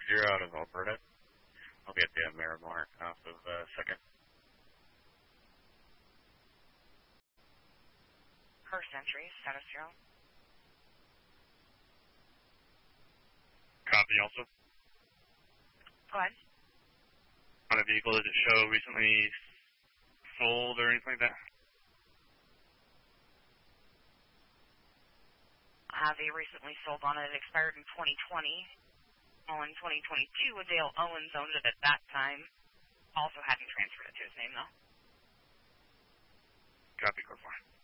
0 out of Alberta. I'll get the Miramar off of 2nd. First entry, status 0. Copy also. Go ahead. On a vehicle, does it show recently sold or anything like that? I have a recently sold on it. It expired in 2020. On 2022, Dale Owens owned it at that time. Also hadn't transferred it to his name, though. Copy, go for it.